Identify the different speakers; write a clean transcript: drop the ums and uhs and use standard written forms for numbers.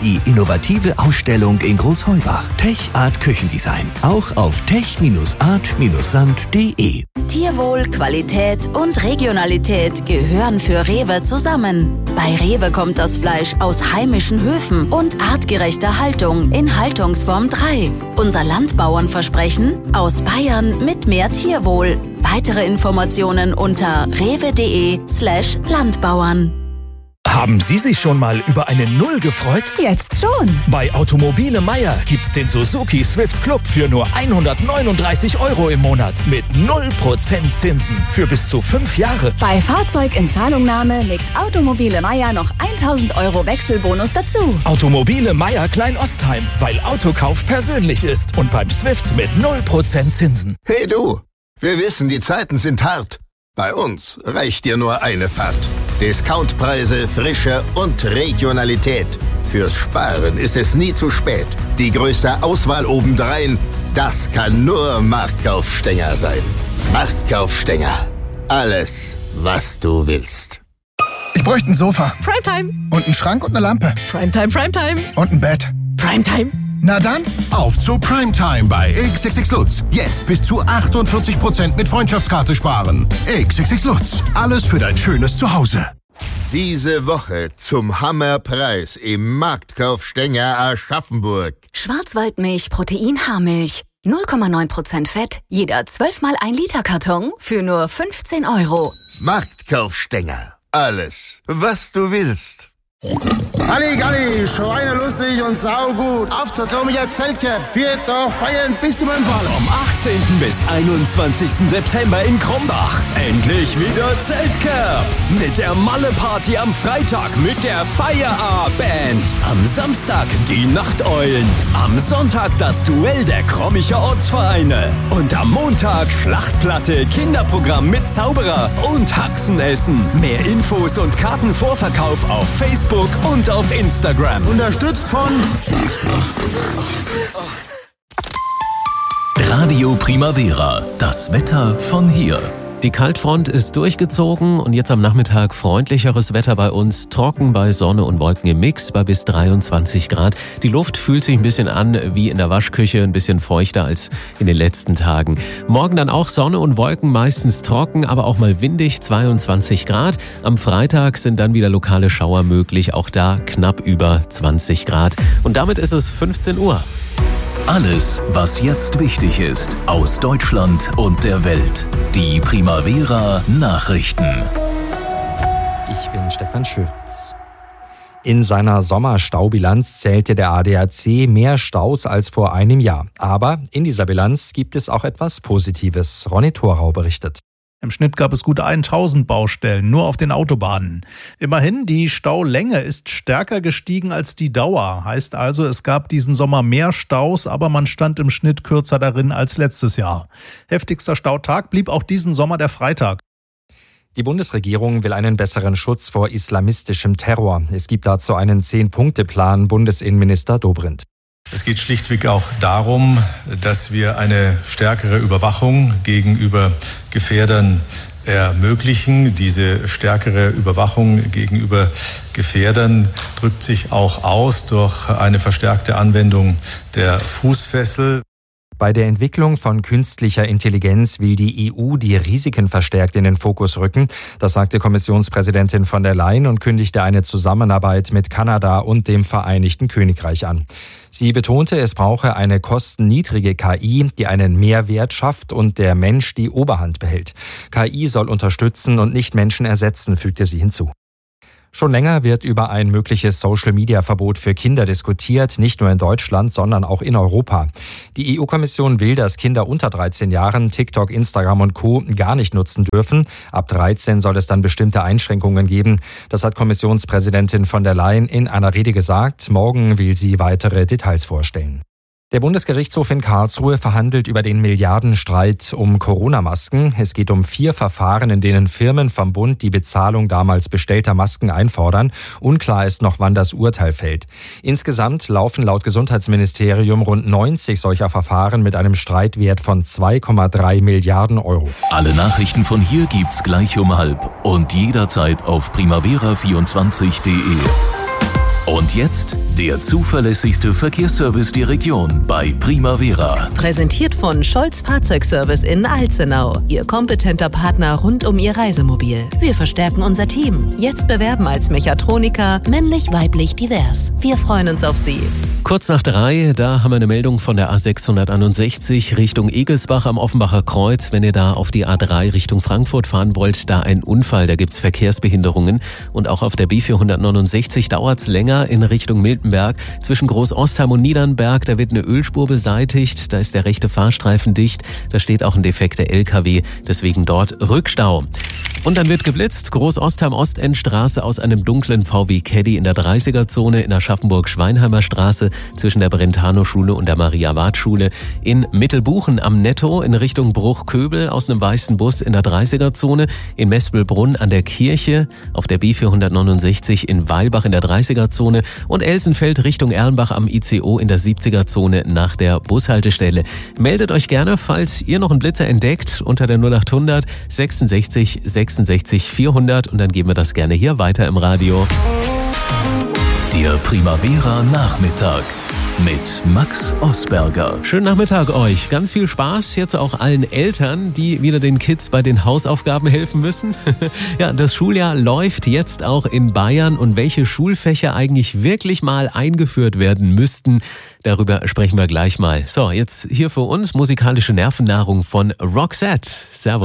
Speaker 1: die innovative Ausstellung in Großheubach. Tech Art Küchendesign. Auch auf tech-art-sand.de.
Speaker 2: Tierwohl, Qualität und Regionalität gehören für Rewe zusammen. Bei Rewe kommt das Fleisch aus heimischen Höfen und artgerechter Haltung in Haltungsform 3. Unser Landbauernversprechen: aus Bayern mit mehr Tierwohl. Weitere Informationen unter rewe.de/Landbauern.
Speaker 3: Haben Sie sich schon mal über eine Null gefreut?
Speaker 4: Jetzt schon.
Speaker 3: Bei Automobile Meier gibt's den Suzuki Swift Club für nur 139 € im Monat mit 0% Zinsen für bis zu 5 Jahre.
Speaker 4: Bei Fahrzeug in Zahlungnahme legt Automobile Meier noch 1.000 € Wechselbonus dazu.
Speaker 3: Automobile Meier Klein-Ostheim, weil Autokauf persönlich ist und beim Swift mit 0% Zinsen.
Speaker 5: Hey du, wir wissen, die Zeiten sind hart. Bei uns reicht dir nur eine Fahrt. Discountpreise, Frische und Regionalität. Fürs Sparen ist es nie zu spät. Die größte Auswahl obendrein, das kann nur Marktkaufstenger sein. Marktkaufstenger. Alles, was du willst.
Speaker 6: Ich bräuchte ein Sofa.
Speaker 7: Primetime.
Speaker 6: Und einen Schrank und eine Lampe.
Speaker 7: Primetime, Primetime.
Speaker 6: Und ein Bett.
Speaker 7: Primetime.
Speaker 6: Na dann,
Speaker 8: auf zu Primetime bei XXX Lutz. Jetzt bis zu 48% mit Freundschaftskarte sparen. XXX Lutz. Alles für dein schönes Zuhause.
Speaker 5: Diese Woche zum Hammerpreis im Marktkaufstenger Aschaffenburg.
Speaker 9: Schwarzwaldmilch Protein-Haarmilch. 0,9% Fett, jeder 12 mal 1 Liter Karton für nur 15 €.
Speaker 5: Marktkaufstenger. Alles, was du willst.
Speaker 10: Halligalli, schweinelustig und saugut. Auf zur Tromiger Zeltcamp. Wir doch feiern bis zum Fall.
Speaker 11: Vom 18. bis 21. September in Krombach. Endlich wieder Zeltcamp. Mit der Malle-Party am Freitag mit der Fire-A-Band. Am Samstag die Nachteulen. Am Sonntag das Duell der Krommicher Ortsvereine. Und am Montag Schlachtplatte, Kinderprogramm mit Zauberer und Haxenessen. Mehr Infos und Kartenvorverkauf auf Facebook und auf Instagram.
Speaker 10: Unterstützt von
Speaker 1: Radio Primavera. Das Wetter von hier.
Speaker 12: Die Kaltfront ist durchgezogen und jetzt am Nachmittag freundlicheres Wetter bei uns. Trocken bei Sonne und Wolken im Mix bei bis 23 Grad. Die Luft fühlt sich ein bisschen an wie in der Waschküche, ein bisschen feuchter als in den letzten Tagen. Morgen dann auch Sonne und Wolken, meistens trocken, aber auch mal windig, 22 Grad. Am Freitag sind dann wieder lokale Schauer möglich, auch da knapp über 20 Grad. Und damit ist es 15 Uhr.
Speaker 1: Alles, was jetzt wichtig ist, aus Deutschland und der Welt. Die Primavera Nachrichten.
Speaker 13: Ich bin Stefan Schütz. In seiner Sommerstaubilanz zählte der ADAC mehr Staus als vor einem Jahr. Aber in dieser Bilanz gibt es auch etwas Positives. Ronny Thorau berichtet.
Speaker 14: Im Schnitt gab es gut 1000 Baustellen, nur auf den Autobahnen. Immerhin, die Staulänge ist stärker gestiegen als die Dauer. Heißt also, es gab diesen Sommer mehr Staus, aber man stand im Schnitt kürzer darin als letztes Jahr. Heftigster Stautag blieb auch diesen Sommer der Freitag.
Speaker 13: Die Bundesregierung will einen besseren Schutz vor islamistischem Terror. Es gibt dazu einen 10-Punkte-Plan, Bundesinnenminister Dobrindt.
Speaker 15: Es geht schlichtweg auch darum, dass wir eine stärkere Überwachung gegenüber Gefährdern ermöglichen. Diese stärkere Überwachung gegenüber Gefährdern drückt sich auch aus durch eine verstärkte Anwendung der Fußfessel.
Speaker 13: Bei der Entwicklung von künstlicher Intelligenz will die EU die Risiken verstärkt in den Fokus rücken. Das sagte Kommissionspräsidentin von der Leyen und kündigte eine Zusammenarbeit mit Kanada und dem Vereinigten Königreich an. Sie betonte, es brauche eine kostenniedrige KI, die einen Mehrwert schafft und der Mensch die Oberhand behält. KI soll unterstützen und nicht Menschen ersetzen, fügte sie hinzu. Schon länger wird über ein mögliches Social-Media-Verbot für Kinder diskutiert, nicht nur in Deutschland, sondern auch in Europa. Die EU-Kommission will, dass Kinder unter 13 Jahren TikTok, Instagram und Co. gar nicht nutzen dürfen. Ab 13 soll es dann bestimmte Einschränkungen geben. Das hat Kommissionspräsidentin von der Leyen in einer Rede gesagt. Morgen will sie weitere Details vorstellen. Der Bundesgerichtshof in Karlsruhe verhandelt über den Milliardenstreit um Corona-Masken. Es geht um 4 Verfahren, in denen Firmen vom Bund die Bezahlung damals bestellter Masken einfordern. Unklar ist noch, wann das Urteil fällt. Insgesamt laufen laut Gesundheitsministerium rund 90 solcher Verfahren mit einem Streitwert von 2,3 Milliarden Euro.
Speaker 1: Alle Nachrichten von hier gibt's gleich um 12:30 und jederzeit auf primavera24.de. Und jetzt der zuverlässigste Verkehrsservice der Region bei Primavera.
Speaker 7: Präsentiert von Scholz Fahrzeugservice in Alzenau. Ihr kompetenter Partner rund um Ihr Reisemobil. Wir verstärken unser Team. Jetzt bewerben als Mechatroniker, männlich, weiblich, divers. Wir freuen uns auf Sie.
Speaker 12: Kurz nach 3, da haben wir eine Meldung von der A661 Richtung Egelsbach am Offenbacher Kreuz. Wenn ihr da auf die A3 Richtung Frankfurt fahren wollt, da ein Unfall, da gibt's Verkehrsbehinderungen. Und auch auf der B469 dauert's länger in Richtung Miltenberg. Zwischen Groß-Ostheim und Niedernberg, da wird eine Ölspur beseitigt, da ist der rechte Fahrstreifen dicht, da steht auch ein defekter LKW, deswegen dort Rückstau. Und dann wird geblitzt, Groß-Ostheim-Ostendstraße aus einem dunklen VW Caddy in der 30er-Zone in Aschaffenburg-Schweinheimer Straße zwischen der Brentano-Schule und der Maria-Ward-Schule. In Mittelbuchen am Netto in Richtung Bruchköbel aus einem weißen Bus in der 30er-Zone. In Mespelbrunn an der Kirche auf der B469 in Weilbach in der 30er-Zone und Elsenfeld Richtung Erlenbach am ICO in der 70er-Zone nach der Bushaltestelle. Meldet euch gerne, falls ihr noch einen Blitzer entdeckt, unter der 0800 66 66 400 und dann geben wir das gerne hier weiter im Radio.
Speaker 1: Der Primavera Nachmittag mit Max Osberger.
Speaker 12: Schönen Nachmittag euch. Ganz viel Spaß jetzt auch allen Eltern, die wieder den Kids bei den Hausaufgaben helfen müssen. Ja, das Schuljahr läuft jetzt auch in Bayern und welche Schulfächer eigentlich wirklich mal eingeführt werden müssten, darüber sprechen wir gleich mal. So, jetzt hier für uns musikalische Nervennahrung von Roxette. Servus.